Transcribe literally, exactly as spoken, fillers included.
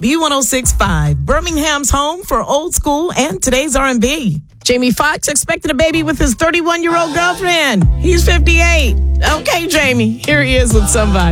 B one oh six point five, Birmingham's home for old school and today's R and B. Jamie Foxx expected a baby with his thirty-one-year-old girlfriend. He's fifty-eight. Okay, Jamie, here he is with somebody.